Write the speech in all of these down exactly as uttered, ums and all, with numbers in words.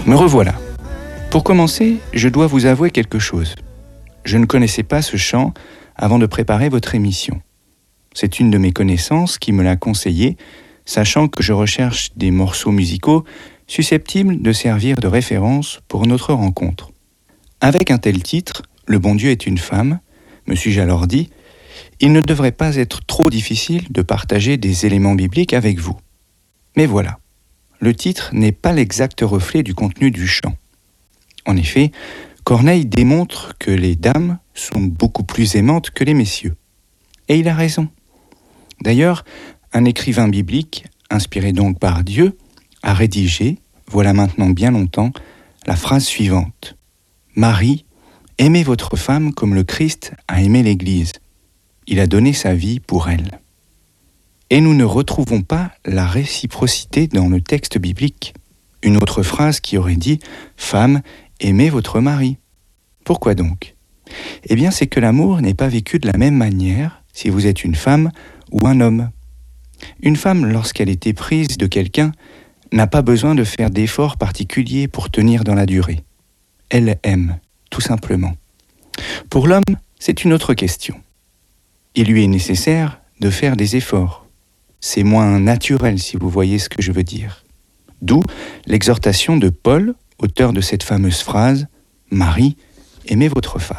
Me revoilà. Pour commencer, je dois vous avouer quelque chose. Je ne connaissais pas ce chant avant de préparer votre émission. C'est une de mes connaissances qui me l'a conseillé, sachant que je recherche des morceaux musicaux susceptibles de servir de référence pour notre rencontre. Avec un tel titre, « Le bon Dieu est une femme », me suis-je alors dit, il ne devrait pas être trop difficile de partager des éléments bibliques avec vous. Mais voilà, le titre n'est pas l'exact reflet du contenu du chant. En effet, Corneille démontre que les dames sont beaucoup plus aimantes que les messieurs. Et il a raison. D'ailleurs, un écrivain biblique, inspiré donc par Dieu, a rédigé, voilà maintenant bien longtemps, la phrase suivante. « Marie, aimez votre femme comme le Christ a aimé l'Église. Il a donné sa vie pour elle. » Et nous ne retrouvons pas la réciprocité dans le texte biblique. Une autre phrase qui aurait dit « Femme, aimez votre mari ». Pourquoi donc ? Eh bien, c'est que l'amour n'est pas vécu de la même manière si vous êtes une femme ou un homme. Une femme, lorsqu'elle est éprise de quelqu'un, n'a pas besoin de faire d'efforts particuliers pour tenir dans la durée. Elle aime, tout simplement. Pour l'homme, c'est une autre question. Il lui est nécessaire de faire des efforts. C'est moins naturel, si vous voyez ce que je veux dire. D'où l'exhortation de Paul, auteur de cette fameuse phrase « Marie, aimez votre femme ».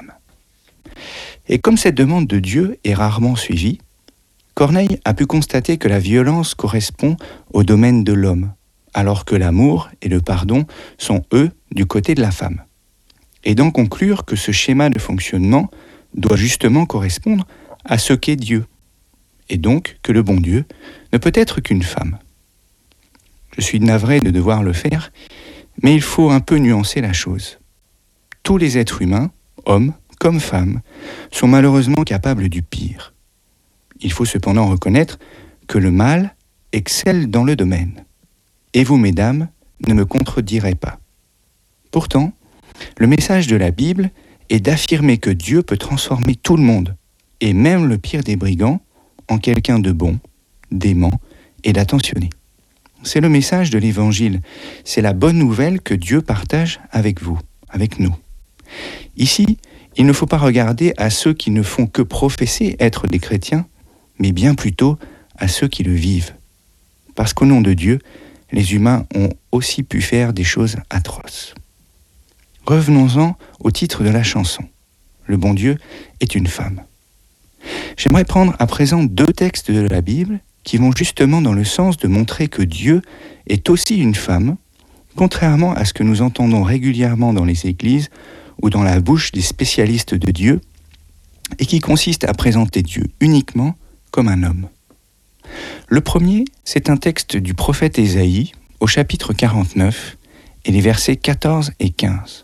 Et comme cette demande de Dieu est rarement suivie, Corneille a pu constater que la violence correspond au domaine de l'homme, alors que l'amour et le pardon sont, eux, du côté de la femme. Et d'en conclure que ce schéma de fonctionnement doit justement correspondre à ce qu'est Dieu, et donc que le bon Dieu ne peut être qu'une femme. Je suis navré de devoir le faire, mais il faut un peu nuancer la chose. Tous les êtres humains, hommes comme femmes, sont malheureusement capables du pire. Il faut cependant reconnaître que le mal excelle dans le domaine. Et vous, mesdames, ne me contredirez pas. Pourtant, le message de la Bible est d'affirmer que Dieu peut transformer tout le monde, et même le pire des brigands, en quelqu'un de bon, d'aimant et d'attentionné. C'est le message de l'Évangile, c'est la bonne nouvelle que Dieu partage avec vous, avec nous. Ici, il ne faut pas regarder à ceux qui ne font que professer être des chrétiens, mais bien plutôt à ceux qui le vivent. Parce qu'au nom de Dieu, les humains ont aussi pu faire des choses atroces. Revenons-en au titre de la chanson. Le bon Dieu est une femme. J'aimerais prendre à présent deux textes de la Bible qui vont justement dans le sens de montrer que Dieu est aussi une femme, contrairement à ce que nous entendons régulièrement dans les églises ou dans la bouche des spécialistes de Dieu, et qui consiste à présenter Dieu uniquement comme un homme. Le premier, c'est un texte du prophète Ésaïe, au chapitre quarante-neuf, et les versets quatorze et quinze.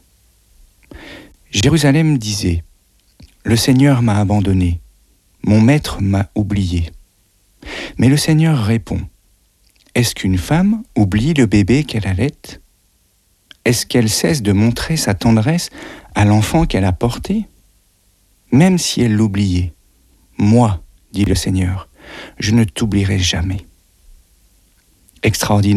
Jérusalem disait « Le Seigneur m'a abandonné, mon maître m'a oublié. » Mais le Seigneur répond « Est-ce qu'une femme oublie le bébé qu'elle allait ? Est-ce qu'elle cesse de montrer sa tendresse à l'enfant qu'elle a porté ? Même si elle l'oubliait, moi, dit le Seigneur, je ne t'oublierai jamais. » Extraordinaire, non ?